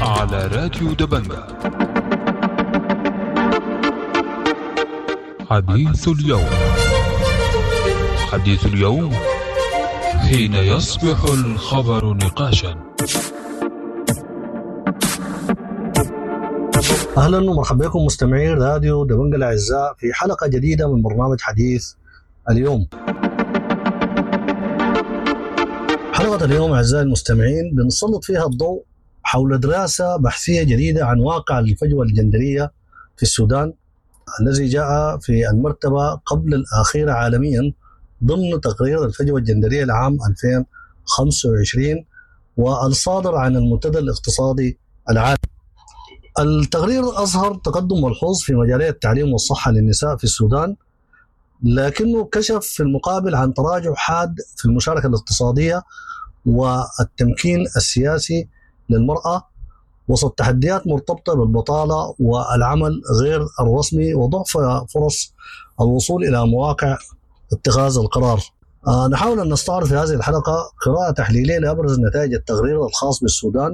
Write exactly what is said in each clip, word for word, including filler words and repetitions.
على راديو دبنجة. حديث اليوم. حديث اليوم حين يصبح الخبر نقاشا. أهلا ومرحبا بكم مستمعين راديو دبنجة الأعزاء في حلقة جديدة من برنامج حديث اليوم. حلقة اليوم أعزائي المستمعين بنسلط فيها الضوء حول دراسة بحثية جديدة عن واقع الفجوة الجندرية في السودان الذي جاء في المرتبة قبل الأخيرة عالميا ضمن تقرير الفجوة الجندرية لعام ألفين وخمسة وعشرين والصادر عن المنتدى الاقتصادي العالمي. التقرير أظهر تقدم ملحوظ في مجالي التعليم والصحة للنساء في السودان، لكنه كشف في المقابل عن تراجع حاد في المشاركة الاقتصادية والتمكين السياسي للمرأة وسط تحديات مرتبطة بالبطالة والعمل غير الرسمي وضعف فرص الوصول إلى مواقع اتخاذ القرار. آه نحاول أن نستعرض في هذه الحلقة قراءة تحليلية لأبرز نتائج التقرير الخاص بالسودان،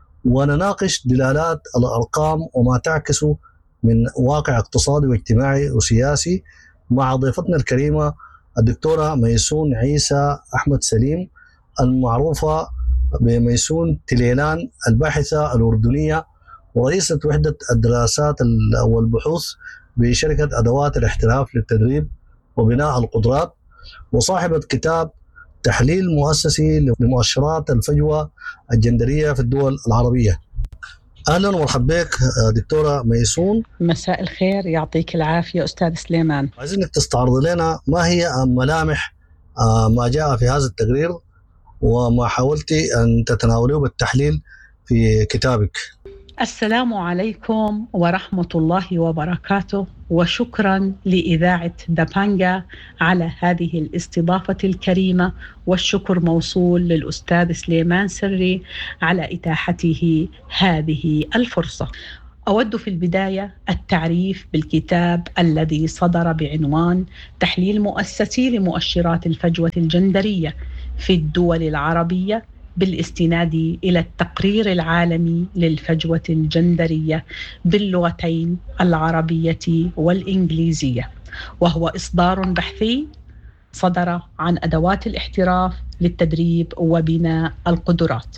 ونناقش دلالات الأرقام وما تعكسه من واقع اقتصادي واجتماعي وسياسي مع ضيفتنا الكريمة الدكتورة ميسون عيسى أحمد سليم المعروفة بميسون تليلان، الباحثة الأردنية ورئيسة وحدة الدراسات والبحوث بشركة أدوات الاحتراف للتدريب وبناء القدرات، وصاحبة كتاب تحليل مؤسسي لمؤشرات الفجوة الجندرية في الدول العربية. أهلا ومرحبا بك دكتورة ميسون. مساء الخير، يعطيك العافية أستاذ سليمان. عايزينك تستعرض لنا ما هي ملامح ما جاء في هذا التقرير وما حاولتي أن تتناوليه بالتحليل في كتابك. السلام عليكم ورحمة الله وبركاته، وشكرا لإذاعة دبنجة على هذه الاستضافة الكريمة، والشكر موصول للأستاذ سليمان سري على إتاحته هذه الفرصة. أود في البداية التعريف بالكتاب الذي صدر بعنوان تحليل مؤسسي لمؤشرات الفجوة الجندرية في الدول العربية بالاستناد إلى التقرير العالمي للفجوة الجندرية باللغتين العربية والإنجليزية، وهو إصدار بحثي صدر عن أدوات الاحتراف للتدريب وبناء القدرات.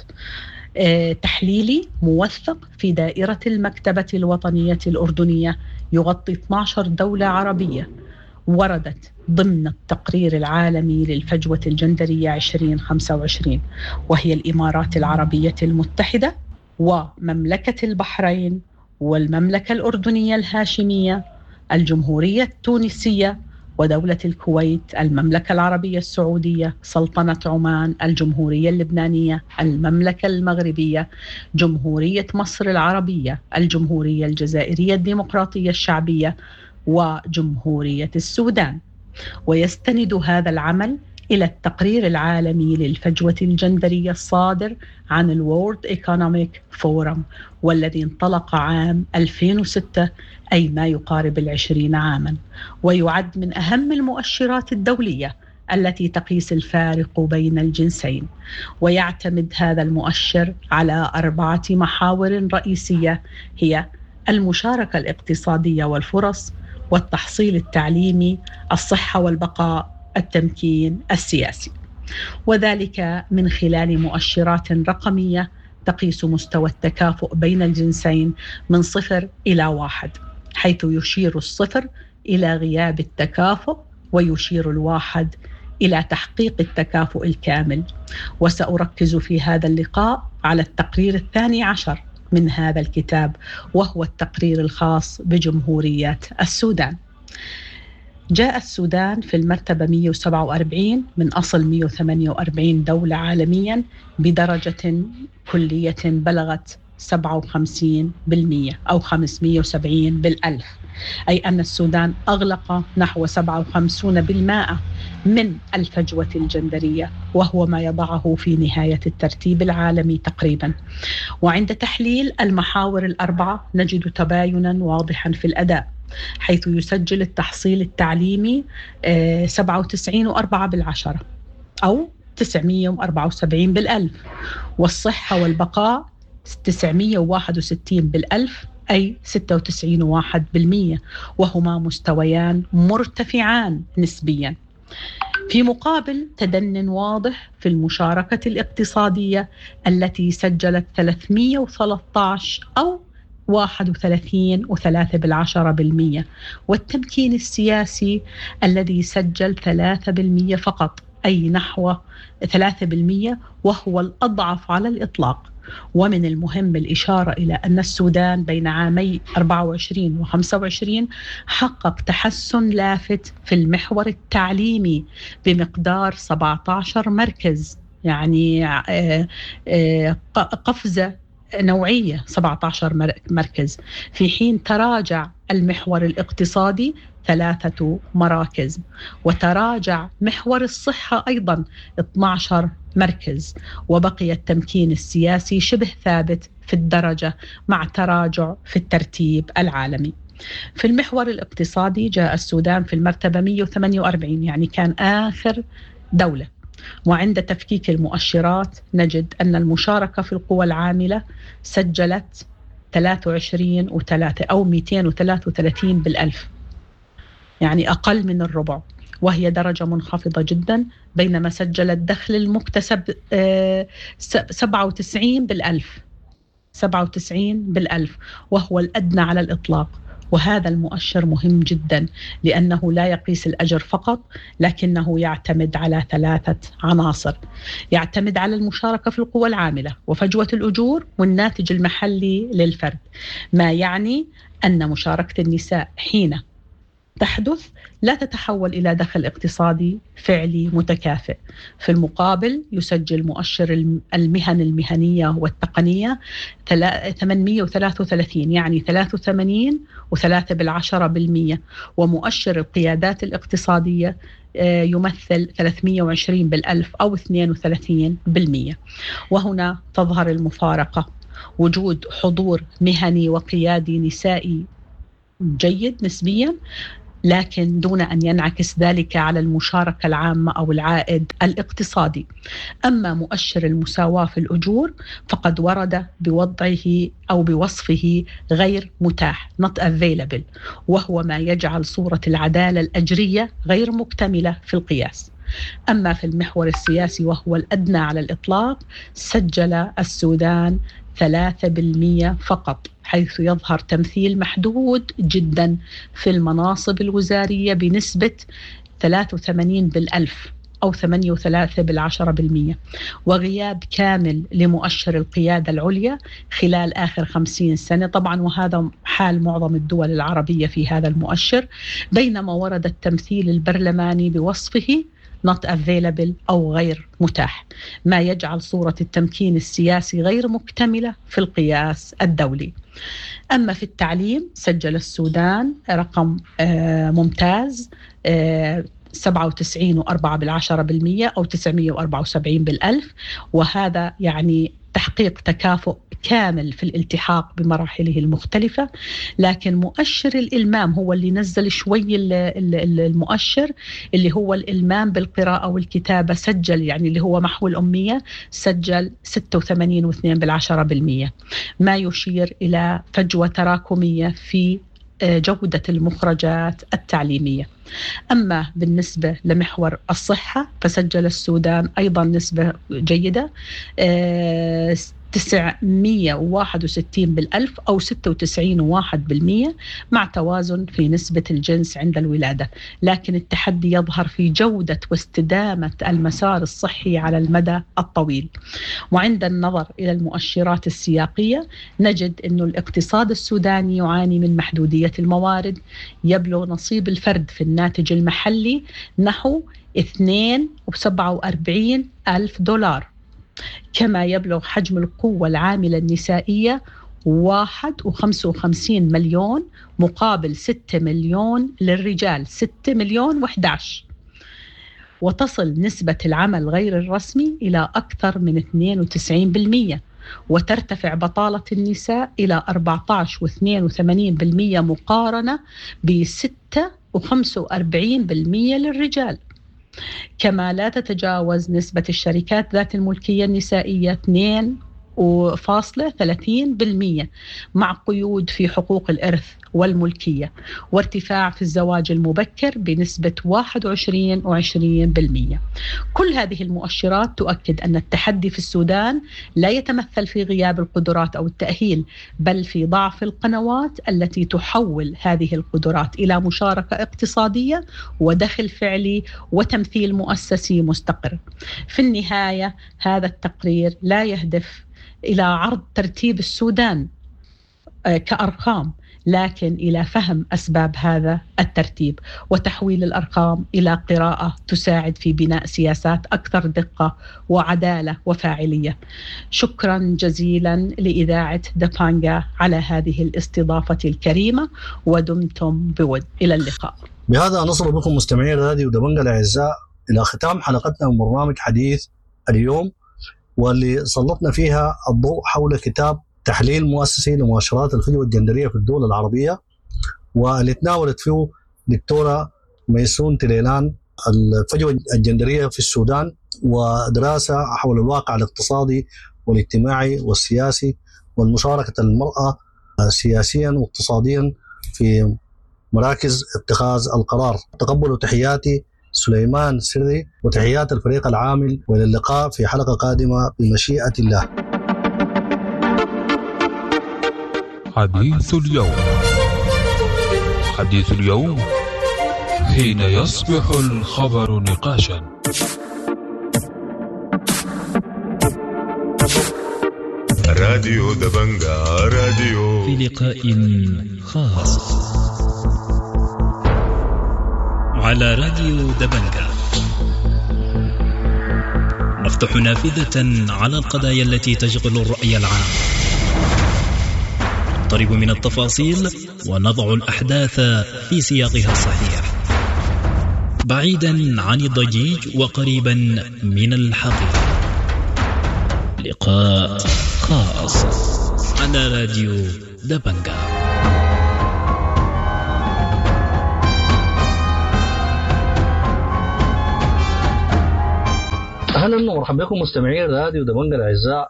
تحليلي موثق في دائرة المكتبة الوطنية الأردنية يغطي اثنتي عشرة دولة عربية وردت ضمن التقرير العالمي للفجوة الجندرية ألفين وخمسة وعشرين، وهي الإمارات العربية المتحدة ومملكة البحرين والمملكة الأردنية الهاشمية، الجمهورية التونسية ودولة الكويت، المملكة العربية السعودية، سلطنة عمان، الجمهورية اللبنانية، المملكة المغربية، جمهورية مصر العربية، الجمهورية الجزائرية الديمقراطية الشعبية، وجمهورية السودان. ويستند هذا العمل إلى التقرير العالمي للفجوة الجندرية الصادر عن الورد ايكونوميك فورم، والذي انطلق عام ألفين وستة، أي ما يقارب العشرين عاما، ويعد من أهم المؤشرات الدولية التي تقيس الفارق بين الجنسين. ويعتمد هذا المؤشر على أربعة محاور رئيسية، هي المشاركة الاقتصادية والفرص، والتحصيل التعليمي، الصحة والبقاء، التمكين السياسي، وذلك من خلال مؤشرات رقمية تقيس مستوى التكافؤ بين الجنسين من صفر إلى واحد، حيث يشير الصفر إلى غياب التكافؤ ويشير الواحد إلى تحقيق التكافؤ الكامل. وسأركز في هذا اللقاء على التقرير الثاني عشر من هذا الكتاب، وهو التقرير الخاص بجمهورية السودان. جاء السودان في المرتبة مئة وسبعة وأربعين من أصل مئة وثمانية وأربعين دولة عالميا بدرجة كلية بلغت سبعة وخمسين بالمئة أو خمسمئة وسبعين بالألف، أي أن السودان أغلق نحو سبعة وخمسين بالمئة من الفجوة الجندرية، وهو ما يضعه في نهاية الترتيب العالمي تقريبا. وعند تحليل المحاور الأربعة نجد تباينا واضحا في الأداء، حيث يسجل التحصيل التعليمي سبعة وتسعين وأربعة بالعشرة أو تسعمئة وأربعة وسبعين بالألف، والصحة والبقاء تسعمئة وواحد وستين بالألف أي ستة وتسعين فاصلة واحد بالمئة، وهما مستويان مرتفعان نسبياً. في مقابل تدن واضح في المشاركة الاقتصادية التي سجلت ثلاثمئة وثلاثة عشر أو واحد وثلاثين فاصلة ثلاثة بالعشرة بالمئة، والتمكين السياسي الذي سجل ثلاثة بالمئة فقط، أي نحو ثلاثة بالمئة، وهو الأضعف على الإطلاق. ومن المهم الإشارة إلى أن السودان بين عامي أربعة وعشرين وخمسة وعشرين حقق تحسن لافت في المحور التعليمي بمقدار سبعة عشر مركز، يعني قفزة نوعية سبعة عشر مركز، في حين تراجع المحور الاقتصادي ثلاثة مراكز، وتراجع محور الصحة أيضا اثني عشر مركز، وبقي التمكين السياسي شبه ثابت في الدرجة مع تراجع في الترتيب العالمي. في المحور الاقتصادي جاء السودان في المرتبة مئة وثمانية وأربعين، يعني كان آخر دولة. وعند تفكيك المؤشرات نجد أن المشاركة في القوى العاملة سجلت ثلاثة وعشرين فاصلة ثلاثة أو مئتين وثلاثة وثلاثين بالألف، يعني أقل من الربع، وهي درجة منخفضة جدا، بينما سجل الدخل المكتسب سبعة وتسعين بالألف سبعة وتسعين بالألف، وهو الأدنى على الإطلاق. وهذا المؤشر مهم جدا لأنه لا يقيس الأجر فقط، لكنه يعتمد على ثلاثة عناصر. يعتمد على المشاركة في القوى العاملة وفجوة الأجور والناتج المحلي للفرد، ما يعني أن مشاركة النساء حين تحدث لا تتحول إلى دخل اقتصادي فعلي متكافئ. في المقابل يسجل مؤشر المهن المهنية والتقنية ثمانمئة وثلاثة وثلاثين، يعني ثلاثة وثمانين وثلاثة بالعشرة بالمئة، ومؤشر القيادات الاقتصادية يمثل ثلاثمئة وعشرين بالألف أو اثنين وثلاثين بالمئة. وهنا تظهر المفارقة، وجود حضور مهني وقيادي نسائي جيد نسبيا، لكن دون أن ينعكس ذلك على المشاركة العامة أو العائد الاقتصادي. أما مؤشر المساواة في الأجور فقد ورد بوضعه أو بوصفه غير متاح not available، وهو ما يجعل صورة العدالة الأجرية غير مكتملة في القياس. أما في المحور السياسي وهو الأدنى على الإطلاق سجل السودان ثلاثة بالمئة فقط، حيث يظهر تمثيل محدود جدا في المناصب الوزارية بنسبة ثلاثة وثمانين بالألف أو ثمانية وثلاثين بالعشرة بالمئة، وغياب كامل لمؤشر القيادة العليا خلال آخر خمسين سنة طبعا، وهذا حال معظم الدول العربية في هذا المؤشر، بينما ورد التمثيل البرلماني بوصفه not available أو غير متاح، ما يجعل صورة التمكين السياسي غير مكتملة في القياس الدولي. أما في التعليم سجل السودان رقم ممتاز سبعة وتسعين فاصلة أربعة بالعشرة بالمئة أو تسعمئة وأربعة وسبعين بالألف، وهذا يعني تحقيق تكافؤ كامل في الالتحاق بمراحله المختلفة. لكن مؤشر الإلمام هو اللي نزل شوي المؤشر، اللي هو الإلمام بالقراءة والكتابة، سجل يعني اللي هو محو الأمية سجل ستة وثمانين فاصلة اثنين بالعشرة بالمئة، ما يشير إلى فجوة تراكمية في جودة المخرجات التعليمية. أما بالنسبة لمحور الصحة فسجل السودان أيضا نسبة جيدة تسعمئة وواحد وستين بالألف أو ستة وتسعين فاصلة واحد بالمئة، مع توازن في نسبة الجنس عند الولادة. لكن التحدي يظهر في جودة واستدامة المسار الصحي على المدى الطويل. وعند النظر إلى المؤشرات السياقية نجد أن الاقتصاد السوداني يعاني من محدودية الموارد، يبلغ نصيب الفرد في الناتج المحلي نحو اثنين وسبعة وأربعين ألف دولار، كما يبلغ حجم القوة العاملة النسائية واحد وخمسة وخمسين مليون مقابل ستة مليون للرجال، ستة مليون وإحدى عشر، وتصل نسبة العمل غير الرسمي إلى أكثر من اثنين وتسعين بالمئة، وترتفع بطالة النساء إلى أربعة عشر فاصلة اثنين وثمانين بالمئة مقارنة ب ستة وخمسة وأربعين بالمئة للرجال. كما لا تتجاوز نسبة الشركات ذات الملكية النسائية اثنين وفاصلة ثلاثين بالمئة، مع قيود في حقوق الإرث والملكية، وارتفاع في الزواج المبكر بنسبة واحد وعشرين وعشرين بالمئة. كل هذه المؤشرات تؤكد أن التحدي في السودان لا يتمثل في غياب القدرات أو التأهيل، بل في ضعف القنوات التي تحول هذه القدرات إلى مشاركة اقتصادية ودخل فعلي وتمثيل مؤسسي مستقر. في النهاية هذا التقرير لا يهدف إلى عرض ترتيب السودان كأرقام، لكن إلى فهم أسباب هذا الترتيب وتحويل الأرقام إلى قراءة تساعد في بناء سياسات أكثر دقة وعدالة وفاعلية. شكرا جزيلا لإذاعة دبانجا على هذه الاستضافة الكريمة، ودمتم بود. إلى اللقاء. بهذا نصل بكم مستمعي راديو دبنجا الأعزاء إلى ختام حلقتنا من برنامج حديث اليوم، واللي سلطنا فيها الضوء حول كتاب تحليل مؤسسي لمؤشرات الفجوة الجندرية في الدول العربية، واللي تناولت فيه دكتورة ميسون تليلان الفجوة الجندرية في السودان، ودراسة حول الواقع الاقتصادي والاجتماعي والسياسي والمشاركة المرأة سياسيا واقتصاديا في مراكز اتخاذ القرار. تقبلوا تحياتي سليمان سري وتحيات الفريق العامل، وإلى اللقاء في حلقة قادمة بمشيئة الله. حديث اليوم. حديث اليوم حين يصبح الخبر نقاشا. راديو دبنجا راديو في لقاء خاص على راديو دبنجا نفتح نافذة على القضايا التي تشغل الرأي العام، نقترب من التفاصيل ونضع الأحداث في سياقها الصحيح، بعيدا عن الضجيج وقريبا من الحقيقة. لقاء خاص على راديو دبنجا. أهلا ومرحبا بكم مستمعين راديو دبنجا الأعزاء.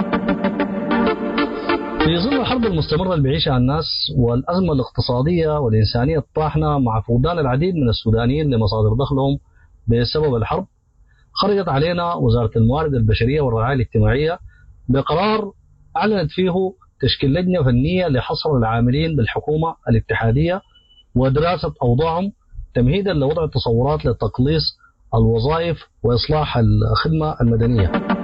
في ظل الحرب المستمرة اللي بيعيشها الناس والأزمة الاقتصادية والإنسانية الطاحنة مع فقدان العديد من السودانيين لمصادر دخلهم بسبب الحرب، خرجت علينا وزارة الموارد البشرية والرعاية الاجتماعية بقرار أعلنت فيه تشكيل لجنة فنية لحصر العاملين بالحكومة الاتحادية ودراسة أوضاعهم تمهيدا لوضع تصورات لتقليص الوظائف وإصلاح الخدمة المدنية.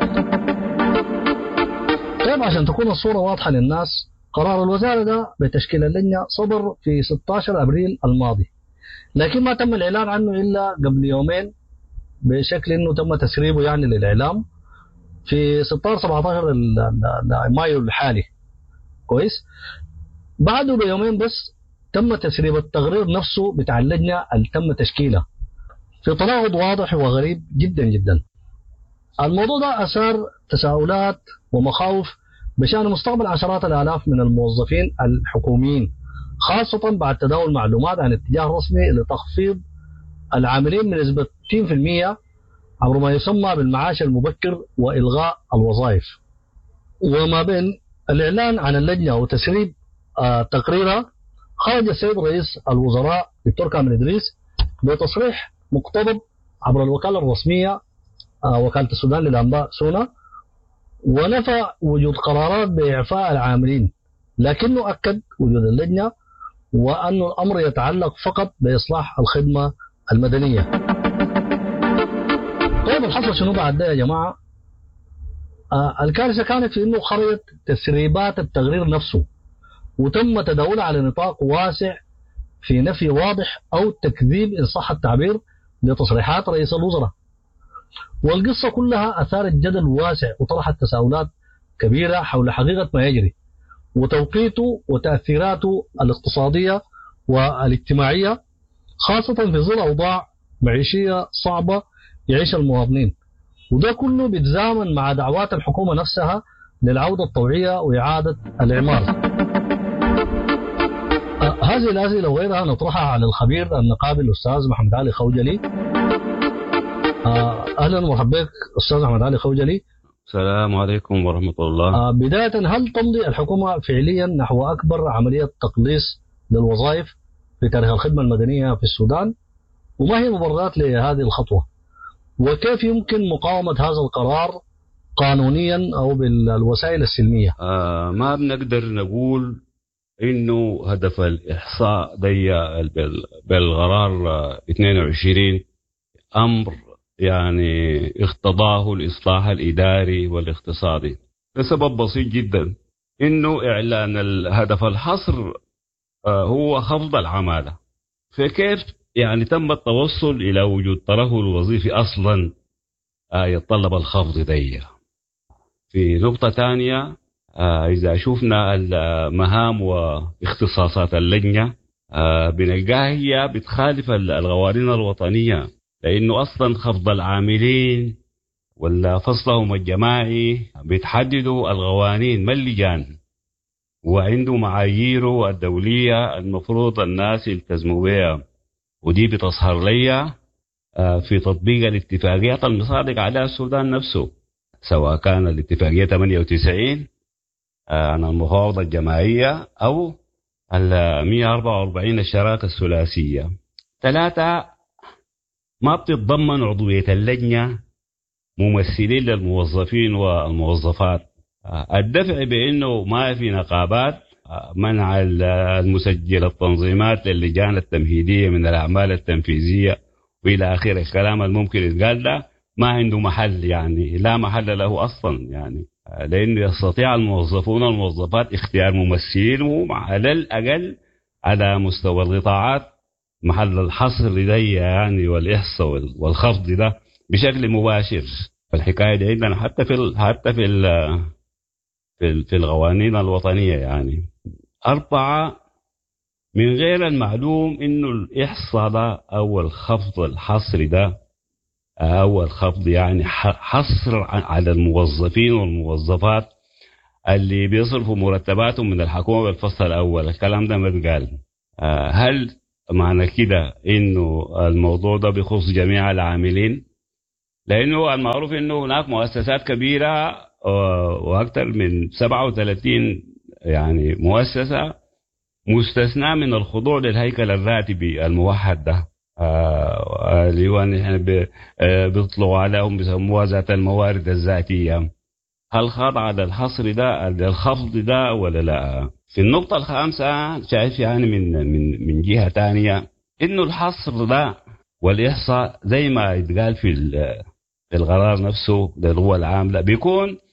طيب عشان تكون الصورة واضحة للناس، قرار الوزارة ده بتشكيل اللجنة صدر في ستة عشر أبريل الماضي، لكن ما تم الإعلان عنه إلا قبل يومين بشكل إنه تم تسريبه يعني للإعلام في ستة عشر سبعة عشر مايو الحالي. كويس، بعده بيومين بس تم تسريب التقرير نفسه بتاع اللجنة اللي تم تشكيلها في تناقض واضح وغريب جدا جدا. الموضوع ده أثار تساؤلات ومخاوف بشأن مستقبل عشرات الآلاف من الموظفين الحكوميين، خاصة بعد تداول معلومات عن اتجاه رسمي لتخفيض العاملين من نسبة ستين بالمئة عبر ما يسمى بالمعاش المبكر وإلغاء الوظائف. وما بين الإعلان عن اللجنة وتسريب آه تقريرها، خرج السيد رئيس الوزراء دكتور كامل إدريس بتصريح مقتضب عبر الوكالة الرسمية آه وكالة السودان للأنباء سونا، ونفى وجود قرارات بإعفاء العاملين، لكنه أكد وجود اللجنة وأن الأمر يتعلق فقط بإصلاح الخدمة المدنية. طيب الحصل شنو بعد ده يا جماعة؟ آه الكارثة كانت في أنه خرجت تسريبات التقرير نفسه وتم تداولها على نطاق واسع في نفي واضح أو تكذيب إن صح التعبير لتصريحات رئيس الوزراء. والقصة كلها أثارت جدل واسع وطرحت تساؤلات كبيرة حول حقيقة ما يجري وتوقيته وتأثيراته الاقتصادية والاجتماعية، خاصة في ظل أوضاع معيشية صعبة يعيش المواطنين، وده كله بيتزامن مع دعوات الحكومة نفسها للعودة الطوعية وإعادة الإعمار. أه هذه الأسئلة وغيرها نطرحها على الخبير النقابي الأستاذ محمد علي خوجلي. أه أهلا ومرحبا بك أستاذ محمد علي خوجلي، السلام عليكم ورحمة الله. آه بداية، هل تمضي الحكومة فعليا نحو أكبر عملية تقليص للوظائف في تاريخ الخدمة المدنية في السودان؟ وما هي المبررات لهذه الخطوة؟ وكيف يمكن مقاومة هذا القرار قانونيا أو بالوسائل السلمية؟ آه ما بنقدر نقول إنه هدف الإحصاء دي بالقرار اثنين وعشرين أمر يعني اقتضاه الإصلاح الإداري والاقتصادي، لسبب بسيط جدا، إنه إعلان الهدف الحصر آه هو خفض العمالة. فكيف يعني تم التوصل إلى وجود ترهل الوظيفي أصلا آه يتطلب الخفض دي؟ في نقطة ثانية، آه إذا شفنا المهام واختصاصات اللجنة آه بنلقاها هي بتخالف القوانين الوطنية، لأنه أصلا خفض العاملين ولا فصلهم الجماعي بتحددوا القوانين ما اللجان، وعنده معاييره الدولية المفروض الناس يلتزموا بها، ودي بتظهر لي في تطبيق الاتفاقيات المصادق عليها السودان نفسه، سواء كان الاتفاقية ثمانية وتسعين عن المفاوضة الجماعية أو ال مئة وأربعة وأربعين الشراكة الثلاثية. ثلاثة، ما بتتضمن عضوية اللجنة ممثلين للموظفين والموظفات، الدفع بأنه ما في نقابات، منع المسجل التنظيمات للجان التمهيدية من الأعمال التنفيذية وإلى آخر الكلام الممكن يتقال ده ما عنده محل، يعني لا محل له أصلا، يعني لأنه يستطيع الموظفون والموظفات اختيار ممثلين على الأقل على مستوى القطاعات محل الحصر لدي يعني والإحصاء والخفض ده بشكل مباشر. فالحكاية دي عندنا حتى في حتى في في في القوانين الوطنية. يعني أربعة، من غير المعلوم إنه الإحصاء ده أو الخفض الحصر ده أو الخفض يعني حصر على الموظفين والموظفات اللي بيصرفوا مرتباتهم من الحكومة بالفصل الأول، الكلام ده ما اتقال. هل معنى كده إنه الموضوع ده بيخص جميع العاملين؟ لأنه المعروف إنه هناك مؤسسات كبيرة وأكثر من سبعة وثلاثين يعني مؤسسة مستثنى من الخضوع للهيكل الراتبي الموحد ده، اللي هو نحن بيطلعوا عليهم بيسموها ذات الموارد الذاتية. هل خاضع للحصر ده الخفض ده ولا لا؟ في النقطة الخامسة شايف يعني من من من جهة تانية إنه الحصر ده والإحصاء زي ما يتقال في في القرار نفسه للقوى العاملة بيكون